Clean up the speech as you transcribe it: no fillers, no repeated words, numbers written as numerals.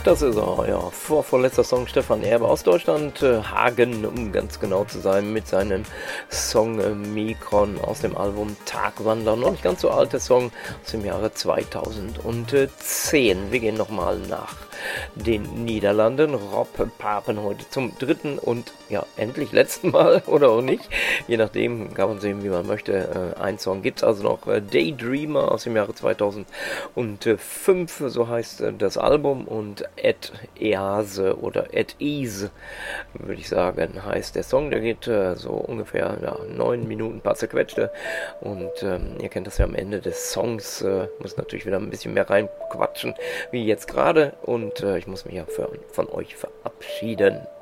das ist er, ja. Vorletzter Song Stefan Erbe aus Deutschland, Hagen, um ganz genau zu sein, mit seinem Song Mikron aus dem Album Tagwandler. Noch nicht ganz so alter Song aus dem Jahre 2010. Wir gehen nochmal nach den Niederlanden. Rob Papen heute zum dritten und ja, endlich letzten Mal oder auch nicht. Je nachdem kann man sehen, wie man möchte. Ein Song gibt es also noch. Daydreamer aus dem Jahre 2005, so heißt das Album, und At Ease oder At Ease, würde ich sagen, heißt der Song. Der geht so ungefähr 9 Minuten, paar zerquetschte, und ihr kennt das ja am Ende des Songs. Muss natürlich wieder ein bisschen mehr reinquatschen, wie jetzt gerade, und ich muss mich ja von euch verabschieden.